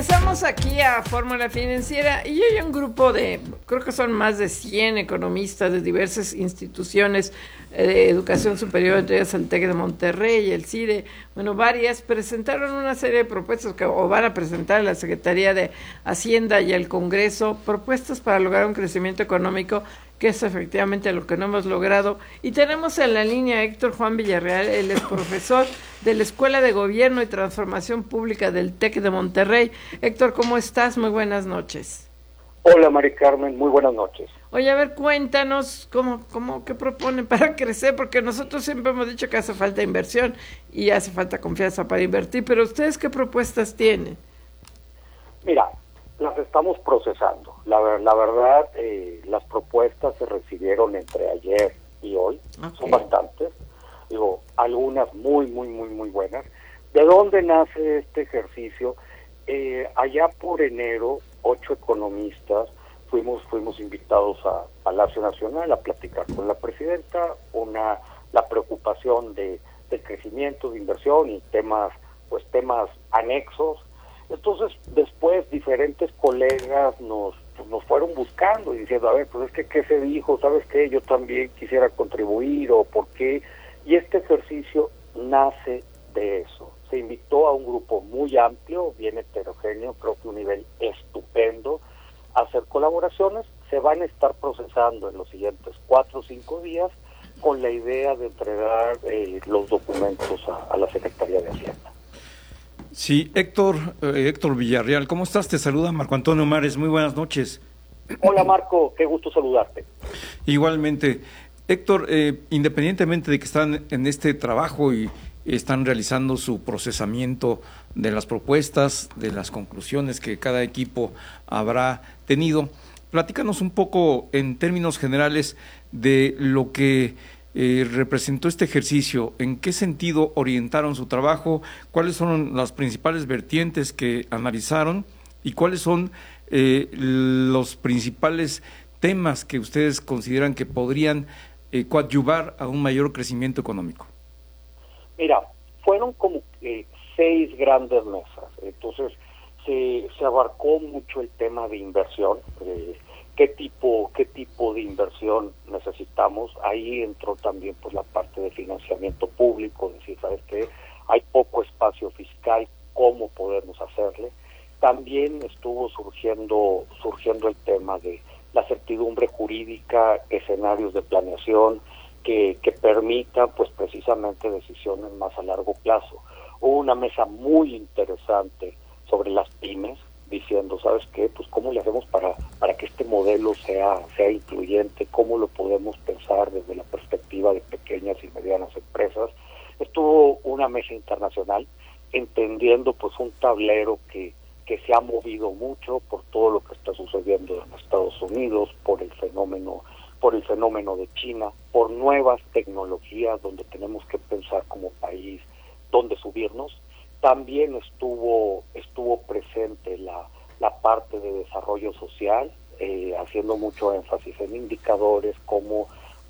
Regresamos aquí a Fórmula Financiera y hay un grupo de, creo que son más de 100 economistas de diversas instituciones de educación superior, entre ellas el TEC de Monterrey, el CIDE, bueno, varias, presentaron una serie de propuestas o van a presentar a la Secretaría de Hacienda y al Congreso, propuestas para lograr un crecimiento económico, que es efectivamente lo que no hemos logrado. Y tenemos en la línea a Héctor Juan Villarreal, él es profesor de la Escuela de Gobierno y Transformación Pública del TEC de Monterrey. Héctor, ¿cómo estás? Muy buenas noches. Hola, Mari Carmen, muy buenas noches. Oye, a ver, cuéntanos qué proponen para crecer, porque nosotros siempre hemos dicho que hace falta inversión y hace falta confianza para invertir, pero ¿ustedes qué propuestas tienen? Mira, las estamos procesando. La verdad, las propuestas se recibieron entre ayer y hoy, okay. Son bastantes, digo, algunas muy buenas. ¿De dónde nace este ejercicio? Allá por enero, 8 economistas fuimos invitados a Palacio Nacional a platicar con la presidenta, la preocupación del crecimiento, de inversión y temas anexos. Entonces, después diferentes colegas nos fueron buscando y diciendo, a ver, pues es que ¿qué se dijo? ¿Sabes qué? Yo también quisiera contribuir, o ¿por qué? Y este ejercicio nace de eso. Se invitó a un grupo muy amplio, bien heterogéneo, creo que un nivel estupendo, a hacer colaboraciones. Se van a estar procesando en los siguientes 4 o 5 días con la idea de entregar los documentos a la Secretaría de Hacienda. Sí, Héctor Villarreal, ¿cómo estás? Te saluda Marco Antonio Mares, muy buenas noches. Hola Marco, qué gusto saludarte. Igualmente. Héctor, independientemente de que están en este trabajo y están realizando su procesamiento de las propuestas, de las conclusiones que cada equipo habrá tenido, platícanos un poco en términos generales de lo que representó este ejercicio, en qué sentido orientaron su trabajo, cuáles son las principales vertientes que analizaron y cuáles son los principales temas que ustedes consideran que podrían coadyuvar a un mayor crecimiento económico. Mira, fueron como 6 grandes mesas, entonces se abarcó mucho el tema de inversión, qué tipo de inversión necesitamos. Ahí entró también pues la parte de financiamiento público, decir, ¿sabes qué? Hay poco espacio fiscal, ¿cómo podemos hacerle? También estuvo surgiendo el tema de la certidumbre jurídica, escenarios de planeación que permitan pues precisamente decisiones más a largo plazo. Hubo una mesa muy interesante sobre las pymes, diciendo, ¿sabes qué? Pues cómo le hacemos para que este modelo sea incluyente, cómo lo podemos pensar desde la perspectiva de pequeñas y medianas empresas. Estuvo una mesa internacional entendiendo pues un tablero que se ha movido mucho por todo lo que está sucediendo en Estados Unidos, por el fenómeno de China, por nuevas tecnologías donde tenemos que pensar como país dónde subirnos. También estuvo presente la parte de desarrollo social, haciendo mucho énfasis en indicadores, cómo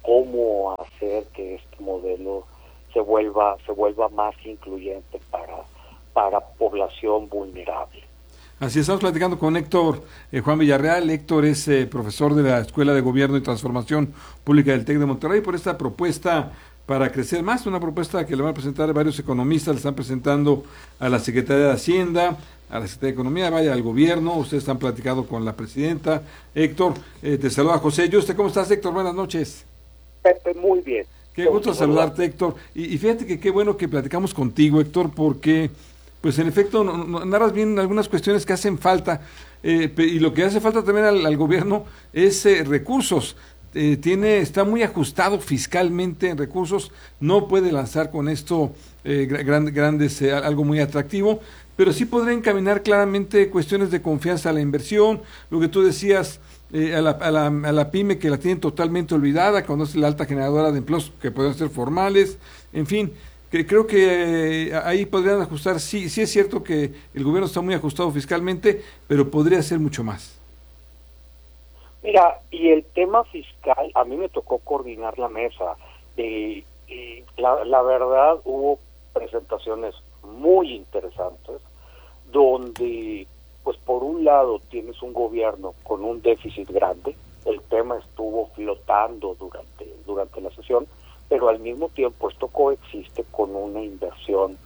hacer que este modelo se vuelva más incluyente para población vulnerable. Así estamos platicando con Héctor Juan Villarreal. Héctor es profesor de la Escuela de Gobierno y Transformación Pública del TEC de Monterrey, por esta propuesta para crecer más, una propuesta que le van a presentar varios economistas, le están presentando a la Secretaría de Hacienda, a la Secretaría de Economía, vaya al gobierno. Ustedes están platicando con la presidenta. Héctor, te saluda José Yuste. ¿Cómo estás, Héctor? Buenas noches. Pepe, muy bien. Qué gusto saludarte, Héctor. Y fíjate que qué bueno que platicamos contigo, Héctor, porque pues en efecto narras bien algunas cuestiones que hacen falta, y lo que hace falta también al gobierno es recursos. Está muy ajustado fiscalmente en recursos, no puede lanzar con esto algo muy atractivo, pero sí podrá encaminar claramente cuestiones de confianza a la inversión, lo que tú decías, a la pyme, que la tienen totalmente olvidada, cuando es la alta generadora de empleos que pueden ser formales, en fin, que creo que ahí podrían ajustar. Sí es cierto que el gobierno está muy ajustado fiscalmente, pero podría ser mucho más. Mira, y el tema fiscal, a mí me tocó coordinar la mesa. La verdad, hubo presentaciones muy interesantes donde pues por un lado tienes un gobierno con un déficit grande, el tema estuvo flotando durante la sesión, pero al mismo tiempo esto coexiste con una inversión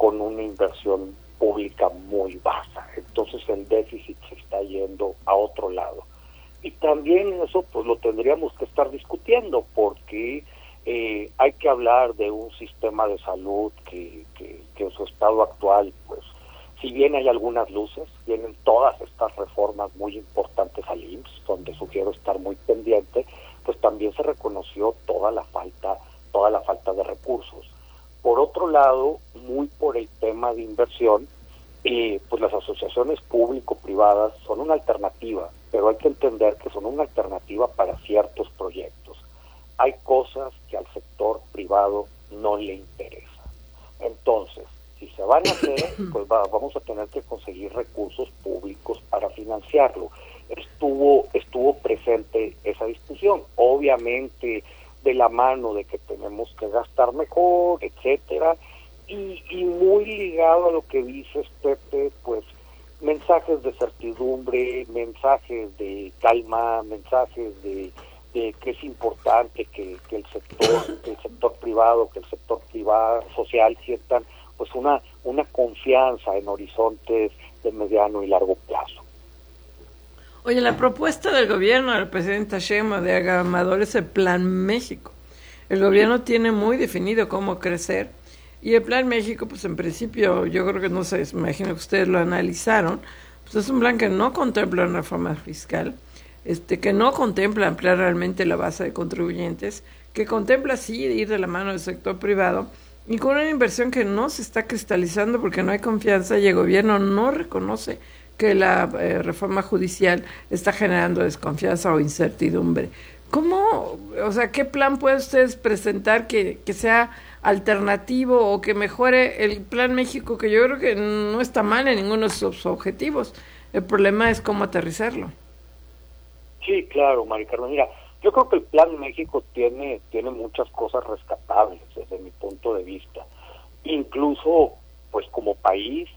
pública muy baja. Entonces el déficit se está yendo a otro lado. Y también eso pues lo tendríamos que estar discutiendo, porque hay que hablar de un sistema de salud que en su estado actual, pues, si bien hay algunas luces, vienen todas estas reformas muy importantes al IMSS, donde sugiero estar muy pendiente, pues también se reconoció toda la falta de recursos. Por otro lado, muy por el tema de inversión, pues las asociaciones público-privadas son una alternativa, pero hay que entender que son una alternativa para ciertos proyectos. Hay cosas que al sector privado no le interesan. Entonces, si se van a hacer, pues vamos a tener que conseguir recursos públicos para financiarlo. Estuvo presente esa discusión, obviamente de la mano de que tenemos que gastar mejor, etcétera, y muy ligado a lo que dices, Pepe, pues mensajes de certidumbre, mensajes de calma, mensajes de que es importante que el sector privado, que el sector social sientan pues una confianza en horizontes de mediano y largo plazo. Oye, la propuesta del gobierno del presidente Sheinbaum de Agamador es el Plan México. El gobierno tiene muy definido cómo crecer, y el Plan México, pues en principio, yo creo que no sé, me imagino que ustedes lo analizaron, pues es un plan que no contempla una reforma fiscal, que no contempla ampliar realmente la base de contribuyentes, que contempla sí ir de la mano del sector privado, y con una inversión que no se está cristalizando porque no hay confianza y el gobierno no reconoce que la reforma judicial está generando desconfianza o incertidumbre. ¿Cómo, o sea, qué plan pueden ustedes presentar que sea alternativo o que mejore el Plan México, que yo creo que no está mal en ninguno de sus objetivos? El problema es cómo aterrizarlo. Sí, claro, Mari Carmen. Mira, yo creo que el Plan México tiene muchas cosas rescatables desde mi punto de vista. Incluso, pues como país,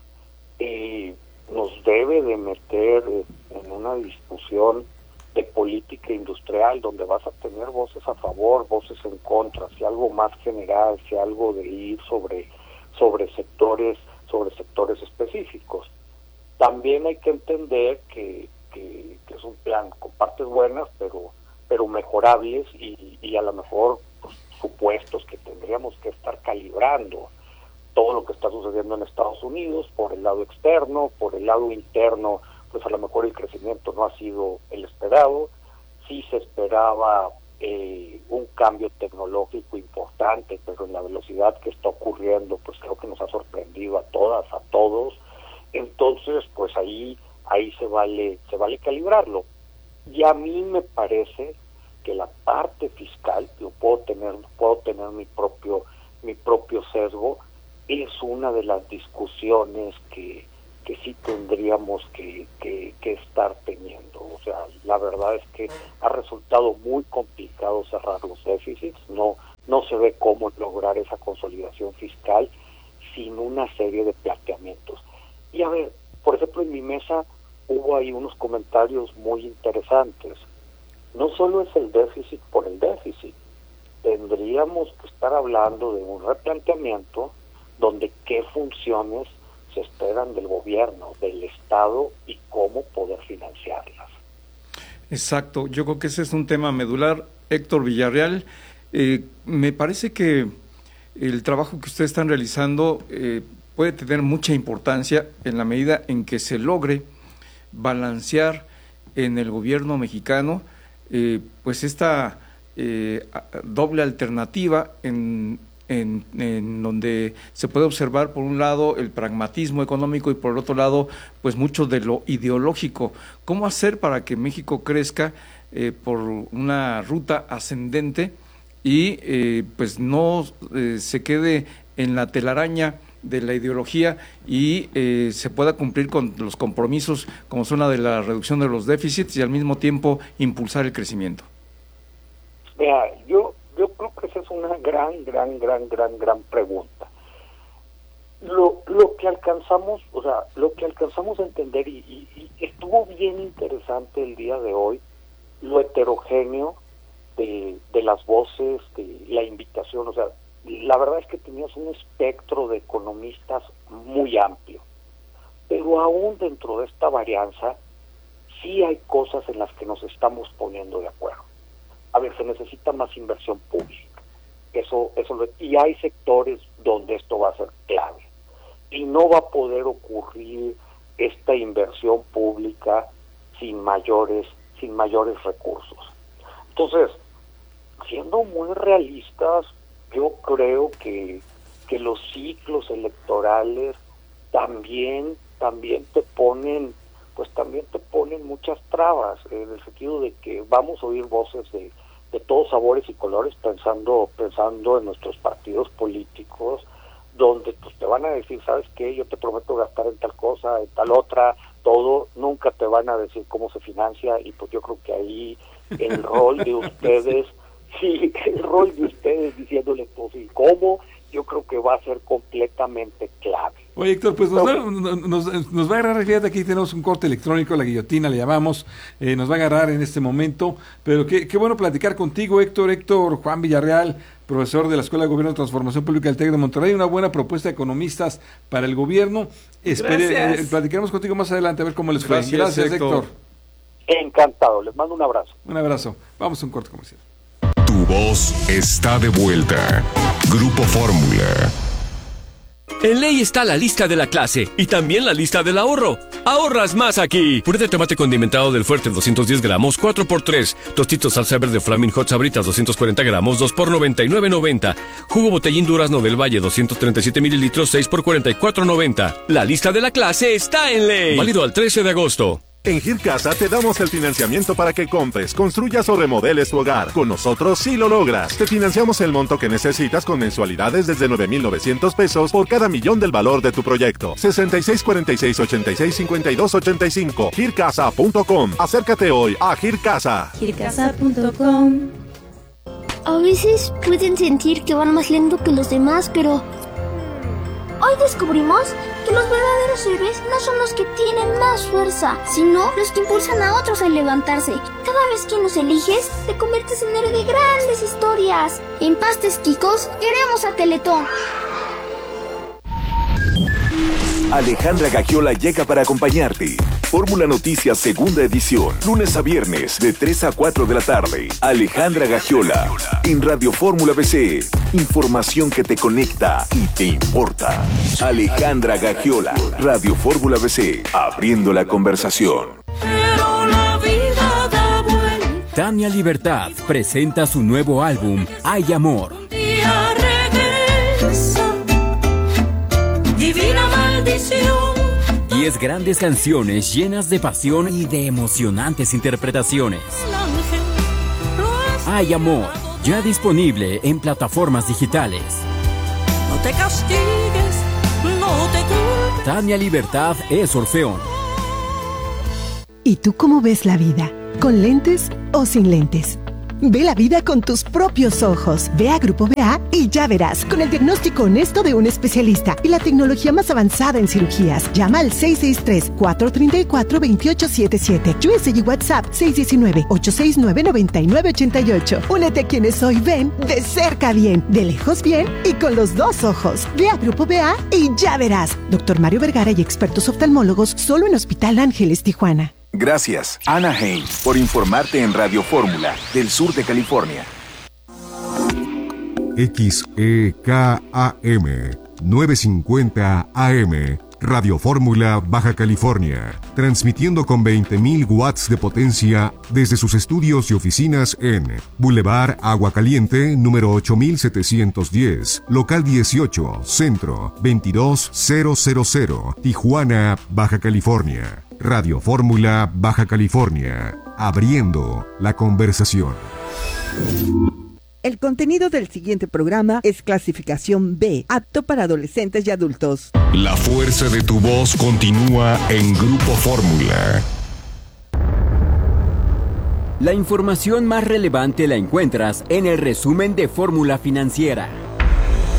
nos debe de meter en una discusión de política industrial donde vas a tener voces a favor, voces en contra, si algo más general, si algo de ir sobre sectores específicos. También hay que entender que es un plan con partes buenas, pero mejorables y a lo mejor pues, supuestos que tendríamos que estar calibrando. Todo lo que está sucediendo en Estados Unidos por el lado externo, por el lado interno, pues a lo mejor el crecimiento no ha sido el esperado. Sí se esperaba un cambio tecnológico importante, pero en la velocidad que está ocurriendo, pues creo que nos ha sorprendido a todas, a todos. Entonces, pues ahí se vale calibrarlo. Y a mí me parece que la parte fiscal, yo puedo tener mi propio sesgo, es una de las discusiones que sí tendríamos que estar teniendo. O sea, la verdad es que ha resultado muy complicado cerrar los déficits, no se ve cómo lograr esa consolidación fiscal sin una serie de planteamientos. Y a ver, por ejemplo, en mi mesa hubo ahí unos comentarios muy interesantes. No solo es el déficit por el déficit, tendríamos que estar hablando de un replanteamiento donde qué funciones se esperan del gobierno, del Estado y cómo poder financiarlas. Exacto, yo creo que ese es un tema medular. Héctor Villarreal, me parece que el trabajo que ustedes están realizando puede tener mucha importancia en la medida en que se logre balancear en el gobierno mexicano pues esta doble alternativa en donde se puede observar por un lado el pragmatismo económico y por el otro lado pues mucho de lo ideológico. ¿Cómo hacer para que México crezca por una ruta ascendente y pues no se quede en la telaraña de la ideología y se pueda cumplir con los compromisos como son la de la reducción de los déficits y al mismo tiempo impulsar el crecimiento? Mira, yo creo que esa es una gran pregunta. lo que alcanzamos, o sea, lo que alcanzamos a entender y estuvo bien interesante el día de hoy, lo heterogéneo de las voces, de la invitación, o sea, la verdad es que tenías un espectro de economistas muy amplio, pero aún dentro de esta varianza sí hay cosas en las que nos estamos poniendo de acuerdo. A ver, se necesita más inversión pública, y hay sectores donde esto va a ser clave, y no va a poder ocurrir esta inversión pública sin mayores recursos. Entonces, siendo muy realistas, yo creo que los ciclos electorales también te ponen muchas trabas, en el sentido de que vamos a oír voces de todos sabores y colores pensando en nuestros partidos políticos, donde pues te van a decir, ¿sabes qué? Yo te prometo gastar en tal cosa, en tal otra, todo, nunca te van a decir cómo se financia, y pues yo creo que ahí el rol de ustedes, sí, el rol de ustedes diciéndoles pues y cómo, yo creo que va a ser completamente clave. Oye, Héctor, pues nos va a agarrar, fíjate, aquí tenemos un corte electrónico, la guillotina le llamamos, nos va a agarrar en este momento, pero qué bueno platicar contigo, Héctor Juan Villarreal, profesor de la Escuela de Gobierno de Transformación Pública del TEC de Monterrey, una buena propuesta de economistas para el gobierno. Platicaremos contigo más adelante a ver cómo les fue. Gracias, Héctor. Encantado, les mando un abrazo. Un abrazo. Vamos a un corte comercial. Tu voz está de vuelta. Grupo Fórmula. En Ley está la lista de la clase y también la lista del ahorro. ¡Ahorras más aquí! Puré de tomate condimentado del Fuerte 210 gramos, 4x3. Tostitos salsa verde Flaming Hot Sabritas 240 gramos, 2x99.90. Jugo Botellín Durazno del Valle 237 mililitros, 6x44.90. La lista de la clase está en Ley. Válido al 13 de agosto. En Gircasa te damos el financiamiento para que compres, construyas o remodeles tu hogar. Con nosotros sí lo logras. Te financiamos el monto que necesitas con mensualidades desde 9,900 pesos por cada millón del valor de tu proyecto. 6646865285. Gircasa.com. Acércate hoy a Gircasa. Gircasa.com. A veces pueden sentir que van más lento que los demás, pero hoy descubrimos que los verdaderos héroes no son los que tienen más fuerza, sino los que impulsan a otros a levantarse. Cada vez que nos eliges, te conviertes en héroe de grandes historias. En Pastes Quicos, queremos a Teletón. Alejandra Gagiola llega para acompañarte. Fórmula Noticias, segunda edición, lunes a viernes, de 3 a 4 de la tarde. Alejandra Gagiola, en Radio Fórmula BC. Información que te conecta y te importa. Alejandra Gagiola, Radio Fórmula BC, abriendo la conversación. Pero la vida da vuelta. Tania Libertad presenta su nuevo álbum, Hay Amor. Un día regresa, divina maldición. 10 grandes canciones llenas de pasión y de emocionantes interpretaciones. Hay Amor, ya disponible en plataformas digitales. No te castigues, no te culpes. Tania Libertad es Orfeón. ¿Y tú cómo ves la vida? ¿Con lentes o sin lentes? Ve la vida con tus propios ojos. Ve a Grupo BA y ya verás, con el diagnóstico honesto de un especialista y la tecnología más avanzada en cirugías. Llama al 663-434-2877. USA y WhatsApp 619-869-9988. Únete a quienes hoy ven de cerca bien, de lejos bien y con los dos ojos. Ve a Grupo BA y ya verás. Dr. Mario Vergara y expertos oftalmólogos solo en Hospital Ángeles, Tijuana. Gracias, Ana Haynes, por informarte en Radio Fórmula del sur de California. XEKAM 950 AM, Radio Fórmula, Baja California, transmitiendo con 20.000 watts de potencia desde sus estudios y oficinas en Boulevard Agua Caliente, número 8710, local 18, centro 22000, Tijuana, Baja California. Radio Fórmula, Baja California, abriendo la conversación. El contenido del siguiente programa es clasificación B, apto para adolescentes y adultos. La fuerza de tu voz continúa en Grupo Fórmula. La información más relevante la encuentras en el resumen de Fórmula Financiera.